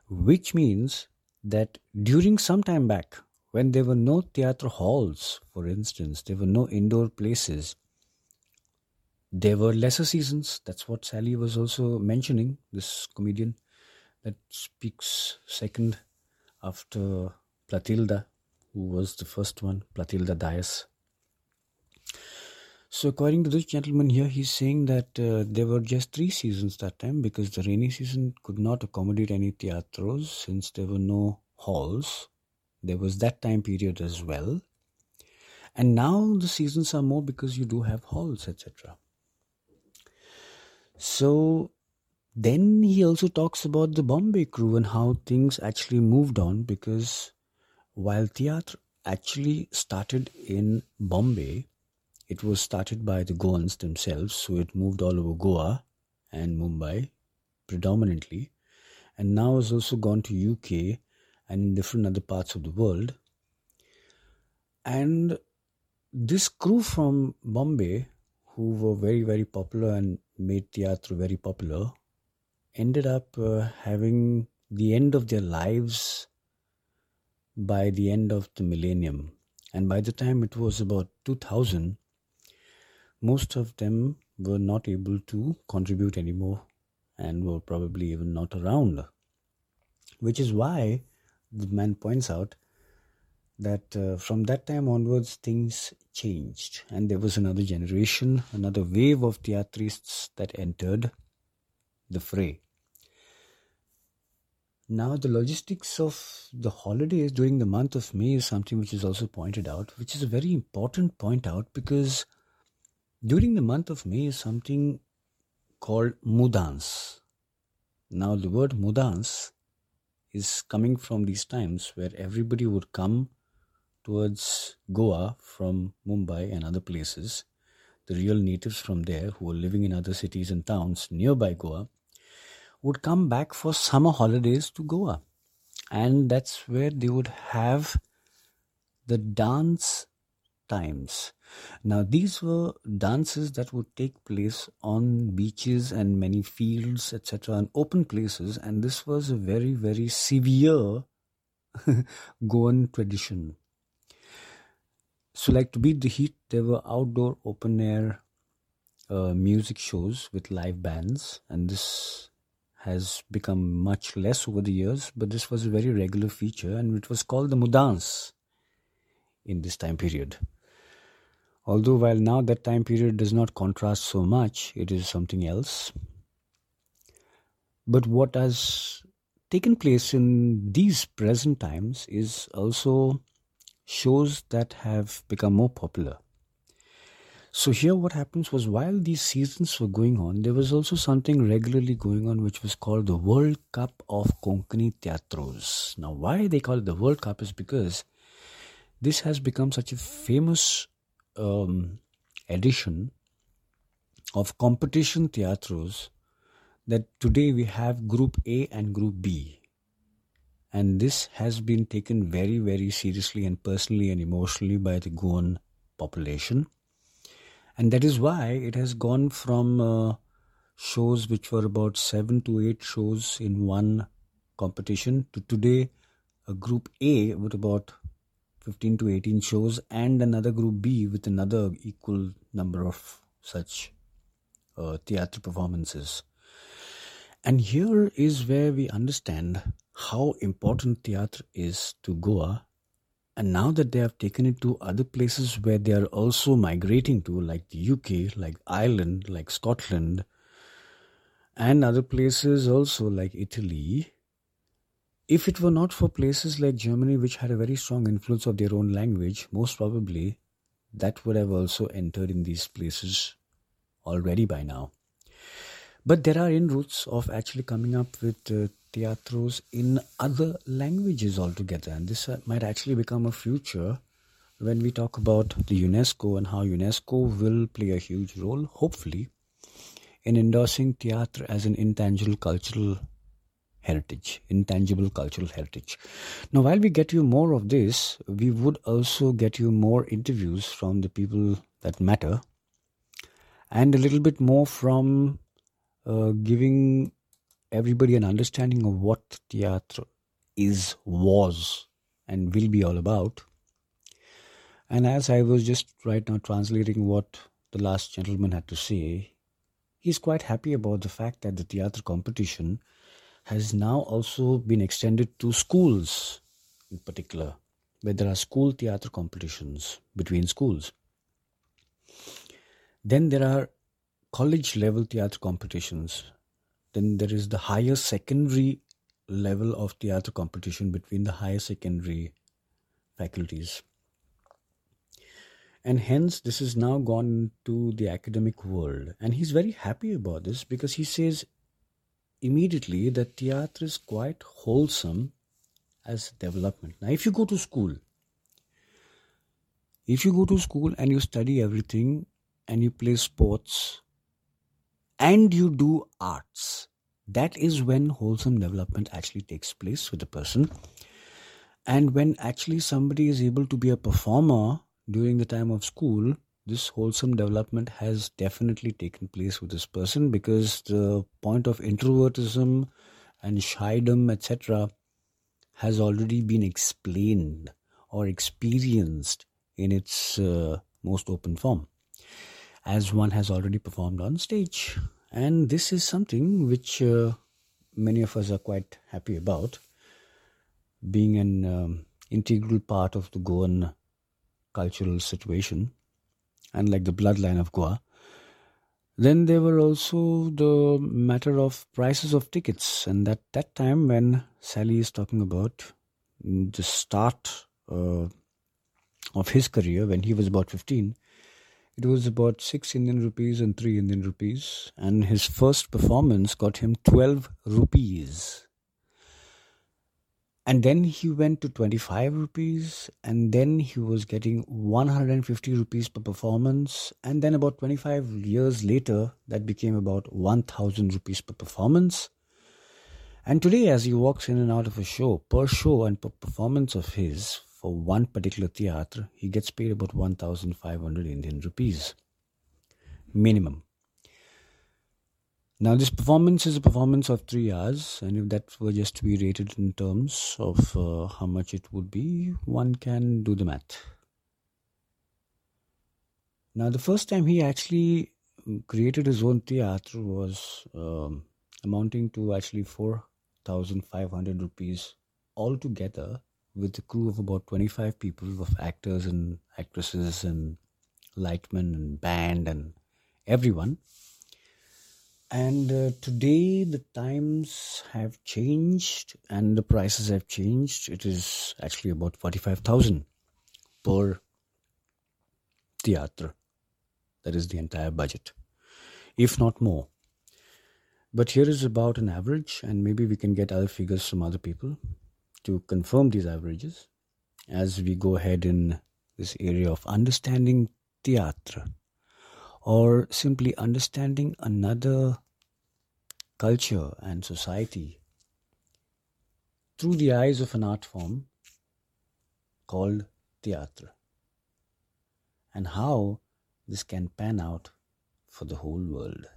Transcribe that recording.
which means that during some time back, when there were no theatre halls, for instance, there were no indoor places, there were lesser seasons. That's what Sally was also mentioning, this comedian that speaks second after Platilda, who was the first one, Platilda Dias. So according to this gentleman here, he's saying that there were just 3 seasons that time because the rainy season could not accommodate any theatros since there were no halls. There was that time period as well. And now the seasons are more because you do have halls, etc. So then he also talks about the Bombay crew and how things actually moved on, because while theatre actually started in Bombay, it was started by the Goans themselves, so it moved all over Goa and Mumbai predominantly, and now has also gone to UK and in different other parts of the world. And this crew from Bombay, who were very, very popular and made theatre very popular, ended up having the end of their lives by the end of the millennium. And by the time it was about 2000, most of them were not able to contribute anymore and were probably even not around. Which is why the man points out that from that time onwards things changed, and there was another generation, another wave of theatrists that entered the fray. Now the logistics of the holidays during the month of May is something which is also pointed out, which is a very important point out, because during the month of May is something called Mudans. Now the word Mudans is coming from these times where everybody would come towards Goa from Mumbai and other places. The real natives from there who were living in other cities and towns nearby Goa would come back for summer holidays to Goa. And that's where they would have the dance times. Now these were dances that would take place on beaches and many fields, etc., and open places, and this was a very, very severe Goan tradition. So like to beat the heat, there were outdoor open air music shows with live bands, and this has become much less over the years, but this was a very regular feature, and it was called the Mudans in this time period. Although while now that time period does not contrast so much, it is something else. But what has taken place in these present times is also shows that have become more popular. So here what happens was, while these seasons were going on, there was also something regularly going on which was called the World Cup of Konkani Teatros. Now why they call it the World Cup is because this has become such a famous edition of competition teatros that today we have Group A and Group B. And this has been taken very, very seriously and personally and emotionally by the Goan population. And that is why it has gone from shows which were about 7 to 8 shows in one competition to today a Group A with about 15 to 18 shows and another Group B with another equal number of such theatre performances. And here is where we understand how important theatre is to Goa. And now that they have taken it to other places where they are also migrating to, like the UK, like Ireland, like Scotland, and other places also like Italy, if it were not for places like Germany, which had a very strong influence of their own language, most probably that would have also entered in these places already by now. But there are inroads of actually coming up with teatros in other languages altogether. And this might actually become a future when we talk about the UNESCO and how UNESCO will play a huge role, hopefully, in endorsing theatre as an intangible cultural heritage. Now, while we get you more of this, we would also get you more interviews from the people that matter and a little bit more from giving everybody an understanding of what theatre is, was, and will be all about. And as I was just right now translating what the last gentleman had to say, he's quite happy about the fact that the theatre competition has now also been extended to schools in particular, where there are school theatre competitions between schools. Then there are college level theatre competitions. Then there is the higher secondary level of theatre competition between the higher secondary faculties. And hence this has now gone to the academic world. And he's very happy about this because he says immediately that theatre is quite wholesome as development. Now, if you go to school and you study everything and you play sports and you do arts, that is when wholesome development actually takes place with a person. And when actually somebody is able to be a performer during the time of school, this wholesome development has definitely taken place with this person, because the point of introvertism and shydom, etc., has already been explained or experienced in its most open form, as one has already performed on stage. And this is something which many of us are quite happy about, being an integral part of the Goan cultural situation and like the bloodline of Goa. Then there were also the matter of prices of tickets, and at that time when Sally is talking about the start of his career, when he was about 15, it was about 6 Indian rupees and 3 Indian rupees, and his first performance got him 12 rupees. And then he went to 25 rupees, and then he was getting 150 rupees per performance. And then about 25 years later, that became about 1,000 rupees per performance. And today, as he walks in and out of a show, per show and per performance of his, for one particular theatre, he gets paid about 1,500 Indian rupees. Minimum. Now, this performance is a performance of 3 hours, and if that were just to be rated in terms of how much it would be, one can do the math. Now, the first time he actually created his own theatre was amounting to actually 4,500 rupees altogether, with a crew of about 25 people, of actors and actresses and lightmen and band and everyone. And today the times have changed and the prices have changed. It is actually about 45,000 per theatre. That is the entire budget, if not more. But here is about an average, and maybe we can get other figures from other people to confirm these averages as we go ahead in this area of understanding theatre, or simply understanding another culture and society through the eyes of an art form called theatre, and how this can pan out for the whole world.